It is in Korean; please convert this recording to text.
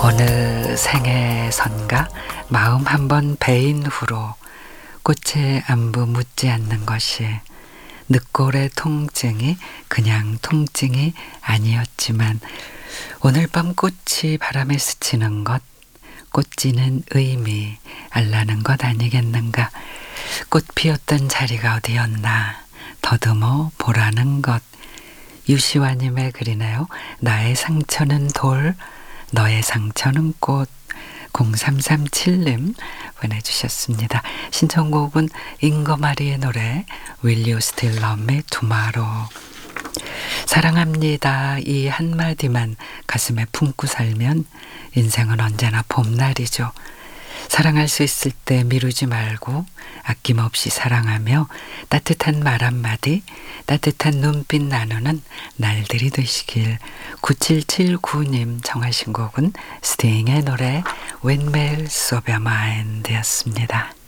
어느 생에선가 마음 한번 베인 후로 꽃의 안부 묻지 않는 것이 늑골의 통증이 그냥 통증이 아니었지만 오늘 밤 꽃이 바람에 스치는 것, 꽃지는 의미 알라는 것 아니겠는가. 꽃 피었던 자리가 어디였나 더듬어 보라는 것. 유시화님의 글이네요. 나의 상처는 돌, 너의 상처는 꽃. 0337님 보내주셨습니다. 신청곡은 잉거마리의 노래 Will You Still Love Me Tomorrow. 사랑합니다. 이 한마디만 가슴에 품고 살면 인생은 언제나 봄날이죠. 사랑할 수 있을 때 미루지 말고 아낌없이 사랑하며 따뜻한 말 한마디, 따뜻한 눈빛 나누는 날들이 되시길. 9779님 정하신 곡은 스팅의 노래 Windmills of Your Mind 였습니다.